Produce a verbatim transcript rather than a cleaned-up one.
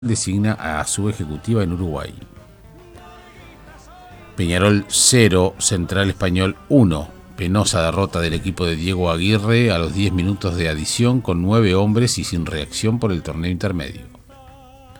designa a su ejecutiva en Uruguay. Peñarol cero, Central Español uno. Penosa derrota del equipo de Diego Aguirre a los diez minutos de adición con nueve hombres y sin reacción por el torneo intermedio.